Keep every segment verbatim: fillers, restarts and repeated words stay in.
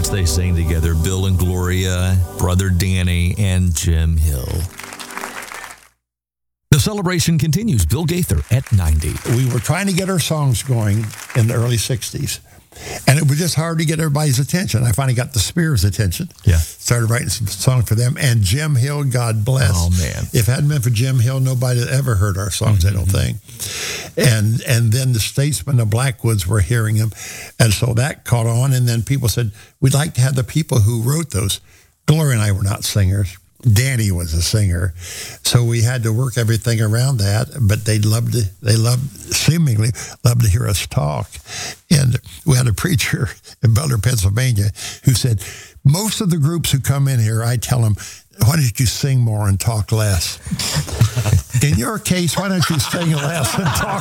once they sang together, Bill and Gloria, Brother Danny, and Jim Hill. The celebration continues. Bill Gaither at ninety. We were trying to get our songs going in the early sixties. And it was just hard to get everybody's attention. I finally got the Spears' attention. Yeah. Started writing some songs for them. And Jim Hill, God bless. Oh, man. If it hadn't been for Jim Hill, nobody had ever heard our songs, mm-hmm. I don't think. And and then the Statesmen of Blackwoods were hearing them. And so that caught on. And then people said, we'd like to have the people who wrote those. Gloria and I were not singers. Danny was a singer, so we had to work everything around that. But they loved to, they loved seemingly loved to hear us talk. And we had a preacher in Butler, Pennsylvania, who said, most of the groups who come in here, I tell them, why don't you sing more and talk less? In your case, why don't you sing less and talk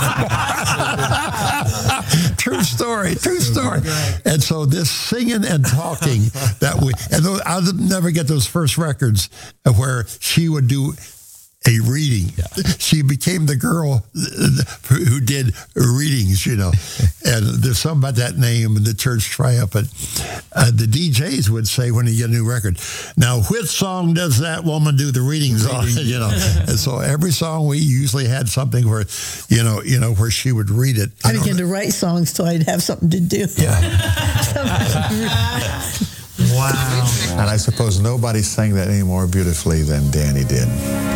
more? True story, true story. And so this singing and talking that we, and those, I'll never get those first records where she would do a reading. Yeah. She became the girl who did readings, you know. And there's something about that name in the church triumphant. Uh, the D Js would say when you get a new record, now which song does that woman do the readings on? You know. And so every song we usually had something where, you know, you know, where she would read it. I began to write songs so I'd have something to do. Yeah. Wow. And I suppose nobody sang that any more beautifully than Danny did.